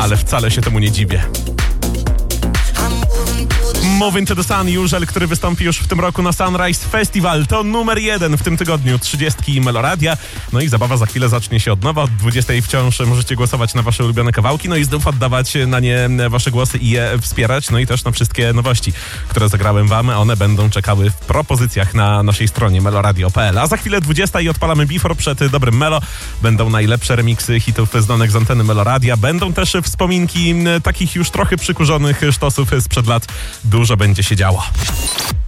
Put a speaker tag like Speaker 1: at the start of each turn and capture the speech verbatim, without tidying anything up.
Speaker 1: ale wcale się temu nie dziwię. Moving to the Sun, Jurzel, który wystąpi już w tym roku na Sunrise Festival, to numer jeden w tym tygodniu trzydziestki Meloradia. No i zabawa za chwilę zacznie się od nowa. Od dwudziestej wciąż możecie głosować na wasze ulubione kawałki, no i znów oddawać na nie wasze głosy i je wspierać. No i też na wszystkie nowości, które zagrałem wam, one będą czekały w propozycjach na naszej stronie meloradio kropka p l. A za chwilę dwudziesta i odpalamy Before przed dobrym Melo. Będą najlepsze remiksy hitów znanych z anteny Meloradia. Będą też wspominki takich już trochę przykurzonych sztosów sprzed lat. Dużo będzie się działo.